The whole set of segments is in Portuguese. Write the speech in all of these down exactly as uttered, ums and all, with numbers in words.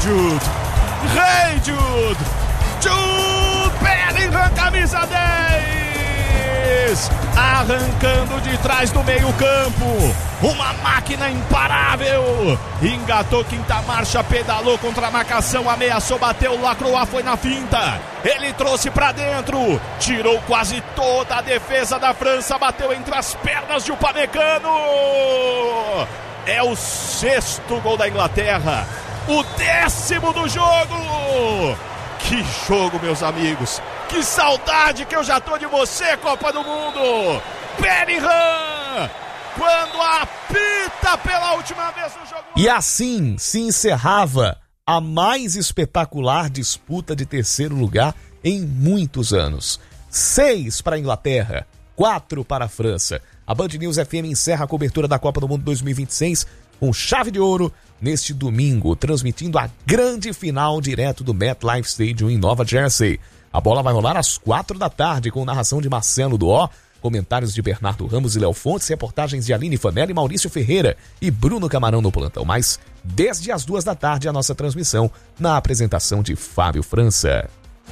Jude. Rei Jude. Jude Bellingham, camisa dez. Arrancando de trás do meio campo. Uma máquina imparável. Engatou quinta marcha, pedalou contra a marcação, ameaçou, bateu, Lacroix foi na finta. Ele trouxe pra dentro. Tirou quase toda a defesa da França. Bateu entre as pernas de Upamecano. É o sexto gol da Inglaterra. O décimo do jogo. Que jogo, meus amigos. Que saudade que eu já tô de você, Copa do Mundo. Bellingham, quando apita pela última vez no jogo. E assim se encerrava a mais espetacular disputa de terceiro lugar em muitos anos. Seis para a Inglaterra, quatro para a França. A Band News F M encerra a cobertura da Copa do Mundo dois mil e vinte e seis com chave de ouro neste domingo, transmitindo a grande final direto do MetLife Stadium em Nova Jersey. A bola vai rolar às quatro da tarde com narração de Marcelo Duó, comentários de Bernardo Ramos e Léo Fontes, reportagens de Aline Fanelli, Maurício Ferreira e Bruno Camarão no plantão. Mas desde as duas da tarde a nossa transmissão na apresentação de Fábio França.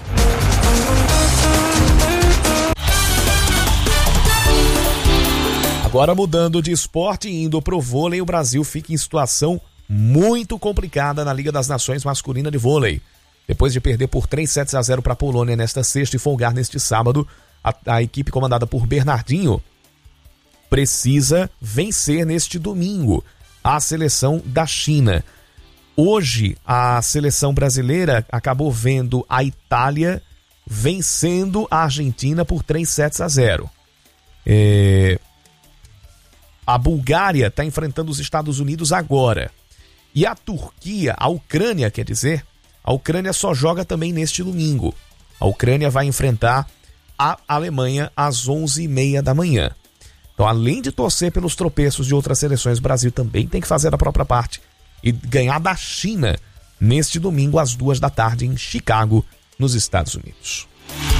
Agora mudando de esporte e indo pro vôlei, o Brasil fica em situação muito complicada na Liga das Nações masculina de vôlei. Depois de perder por três sets a zero para a Polônia nesta sexta e folgar neste sábado, a, a equipe comandada por Bernardinho precisa vencer neste domingo a seleção da China. Hoje, a seleção brasileira acabou vendo a Itália vencendo a Argentina por três sets a zero. É... A Bulgária está enfrentando os Estados Unidos agora. E a Turquia, a Ucrânia, quer dizer, a Ucrânia só joga também neste domingo. A Ucrânia vai enfrentar a Alemanha às onze e meia da manhã. Então, além de torcer pelos tropeços de outras seleções, o Brasil também tem que fazer a própria parte e ganhar da China neste domingo às duas da tarde em Chicago, nos Estados Unidos.